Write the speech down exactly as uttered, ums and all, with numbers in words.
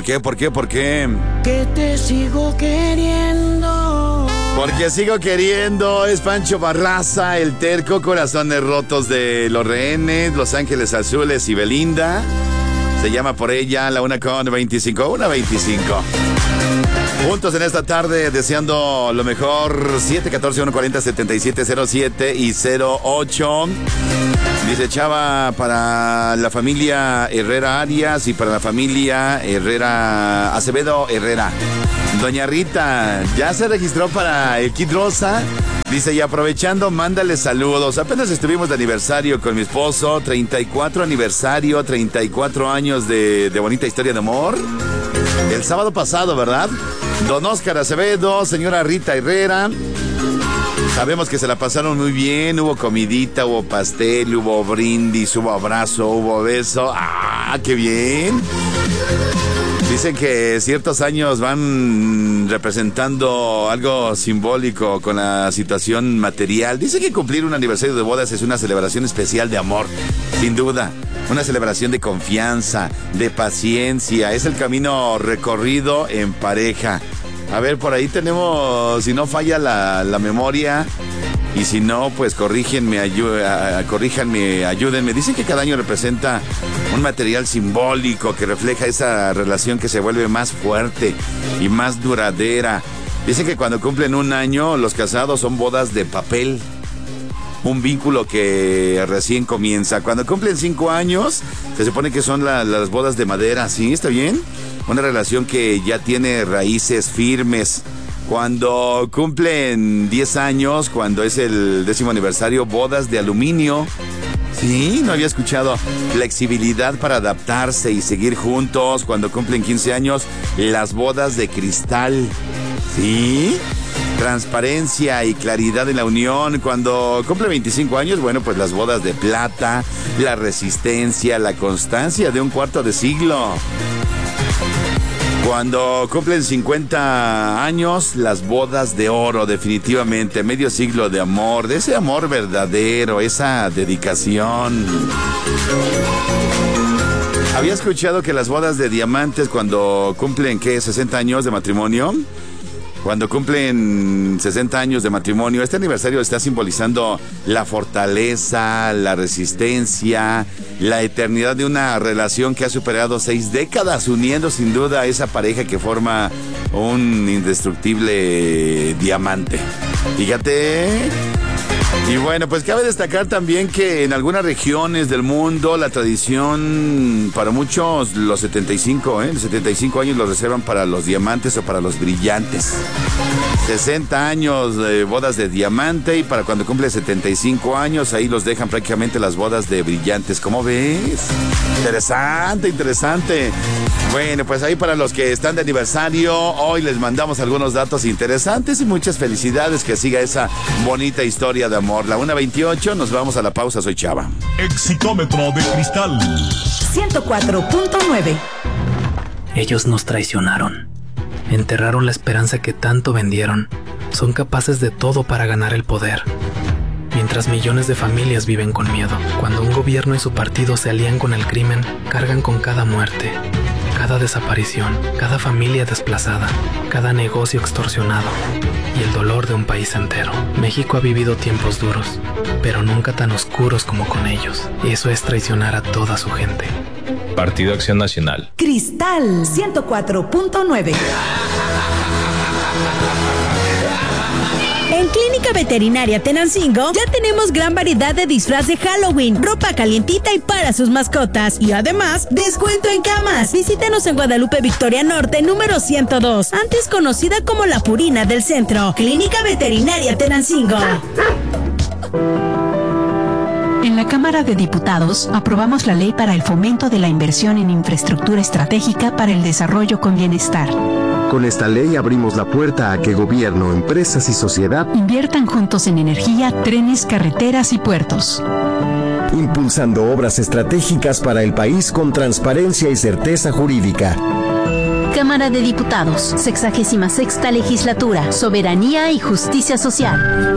qué? ¿Por qué? ¿Por qué? Que te sigo queriendo. Porque sigo queriendo. Es Pancho Barraza, el terco, Corazones Rotos de Los Rehenes, Los Ángeles Azules y Belinda. Se llama Por Ella, la una con veinticinco, una veinticinco. Juntos en esta tarde, deseando lo mejor. Siete catorce uno cuarenta setenta y siete cero siete y cero ocho. Dice Chava, para la familia Herrera Arias y para la familia Herrera Acevedo Herrera. Doña Rita, ya se registró para el Kit Rosa. Dice, y aprovechando, mándale saludos. Apenas estuvimos de aniversario con mi esposo. treinta y cuatro aniversario, treinta y cuatro años de, de bonita historia de amor. El sábado pasado, ¿verdad? Don Oscar Acevedo, señora Rita Herrera. Sabemos que se la pasaron muy bien. Hubo comidita, hubo pastel, hubo brindis, hubo abrazo, hubo beso. ¡Ah, qué bien! Dicen que ciertos años van representando algo simbólico con la situación material. Dicen que cumplir un aniversario de bodas es una celebración especial de amor, sin duda. Una celebración de confianza, de paciencia. Es el camino recorrido en pareja. A ver, por ahí tenemos, si no falla la, la memoria, y si no, pues corrígenme, ayú, a, corríjanme, ayúdenme. Dicen que cada año representa un material simbólico que refleja esa relación que se vuelve más fuerte y más duradera. Dicen que cuando cumplen un año, los casados son bodas de papel. Un vínculo que recién comienza. Cuando cumplen cinco años, se supone que son la, las bodas de madera, ¿sí? ¿Está bien? Una relación que ya tiene raíces firmes. Cuando cumplen diez años, cuando es el décimo aniversario, bodas de aluminio. Sí, no había escuchado. Flexibilidad para adaptarse y seguir juntos. Cuando cumplen quince años, las bodas de cristal. Sí. Transparencia y claridad en la unión. Cuando cumple veinticinco años, bueno, pues las bodas de plata, la resistencia, la constancia de un cuarto de siglo. Cuando cumplen cincuenta años, las bodas de oro, definitivamente, medio siglo de amor, de ese amor verdadero, esa dedicación. Había escuchado que las bodas de diamantes, cuando cumplen, ¿qué? sesenta años de matrimonio. Cuando cumplen sesenta años de matrimonio, este aniversario está simbolizando la fortaleza, la resistencia, la eternidad de una relación que ha superado seis décadas, uniendo sin duda a esa pareja que forma un indestructible diamante. Fíjate. Y bueno, pues cabe destacar también que en algunas regiones del mundo la tradición, para muchos, los setenta y cinco, ¿eh? Los setenta y cinco años los reservan para los diamantes o para los brillantes. sesenta años de bodas de diamante y para cuando cumple setenta y cinco años, ahí los dejan prácticamente las bodas de brillantes. ¿Cómo ves? Interesante, interesante. Bueno, pues ahí para los que están de aniversario, hoy les mandamos algunos datos interesantes y muchas felicidades, que siga esa bonita historia de amor. La una veintiocho, nos vamos a la pausa, soy Chava. Exitómetro de cristal ciento cuatro punto nueve. Ellos nos traicionaron. Enterraron la esperanza que tanto vendieron. Son capaces de todo para ganar el poder. Mientras millones de familias viven con miedo. Cuando un gobierno y su partido se alían con el crimen, cargan con cada muerte, cada desaparición, cada familia desplazada, cada negocio extorsionado y el dolor de un país entero. México ha vivido tiempos duros, pero nunca tan oscuros como con ellos. Y eso es traicionar a toda su gente. Partido Acción Nacional. Cristal ciento cuatro punto nueve. En Clínica Veterinaria Tenancingo ya tenemos gran variedad de disfraz de Halloween, ropa calientita y para sus mascotas. Y además, descuento en camas. Visítanos en Guadalupe Victoria Norte, número ciento dos, antes conocida como La Purina del Centro. Clínica Veterinaria Tenancingo. En la Cámara de Diputados aprobamos la ley para el fomento de la inversión en infraestructura estratégica para el desarrollo con bienestar. Con esta ley abrimos la puerta a que gobierno, empresas y sociedad inviertan juntos en energía, trenes, carreteras y puertos. Impulsando obras estratégicas para el país con transparencia y certeza jurídica. Cámara de Diputados, sexagésima sexta legislatura, soberanía y justicia social.